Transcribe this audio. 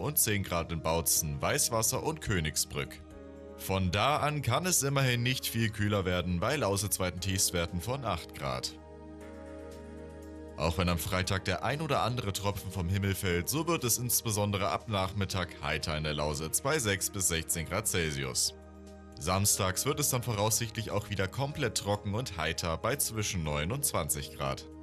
und 10 Grad in Bautzen, Weißwasser und Königsbrück. Von da an kann es immerhin nicht viel kühler werden, bei Lausitz-weiten Tiefstwerten von 8 Grad. Auch wenn am Freitag der ein oder andere Tropfen vom Himmel fällt, so wird es insbesondere ab Nachmittag heiter in der Lausitz bei 6 bis 16 Grad Celsius. Samstags wird es dann voraussichtlich auch wieder komplett trocken und heiter bei zwischen 9 und 20 Grad.